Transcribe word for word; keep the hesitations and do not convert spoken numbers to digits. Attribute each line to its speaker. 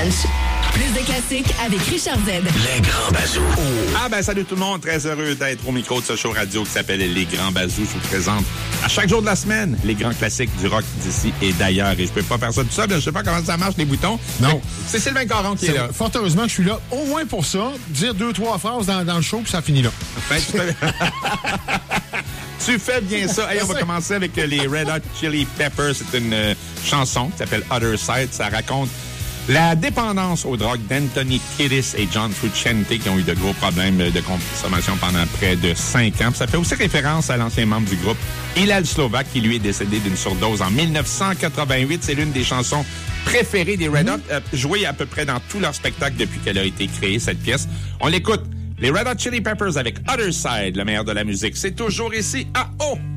Speaker 1: Lunch. Plus de classiques avec Richard Z.
Speaker 2: Les Grands Bazous.
Speaker 3: Ah ben salut tout le monde, très heureux d'être au micro de ce show radio qui s'appelle Les Grands Bazous. Je vous présente à chaque jour de la semaine les grands classiques du rock d'ici et d'ailleurs. Et je peux pas faire ça tout seul, je sais pas comment ça marche les boutons.
Speaker 4: Non.
Speaker 3: C'est Sylvain Caron qui est, est là.
Speaker 4: Fort heureusement que je suis là, au moins pour ça, dire deux, trois phrases dans, dans le show, puis ça finit là.
Speaker 3: Ben, tu, fais... tu fais bien ça. Hey, on va commencer avec les Red Hot Chili Peppers. C'est une euh, chanson qui s'appelle Other Side. Ça raconte la dépendance aux drogues d'Anthony Kiedis et John Frusciante qui ont eu de gros problèmes de consommation pendant près de cinq ans. Puis ça fait aussi référence à l'ancien membre du groupe, Hilal Slovak, qui lui est décédé d'une surdose en dix-neuf cent quatre-vingt-huit. C'est l'une des chansons préférées des Red Hot, euh, jouée à peu près dans tous leurs spectacles depuis qu'elle a été créée, cette pièce. On l'écoute. Les Red Hot Chili Peppers avec Other Side, le meilleur de la musique. C'est toujours ici à O.